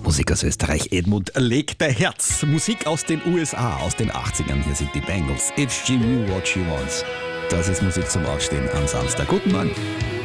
Musik aus Österreich, Edmund legt der Herz. Musik aus den USA, aus den 80ern. Hier sind die Bangles. If she knew what she wants. Das ist Musik zum Aufstehen am Samstag. Guten Morgen.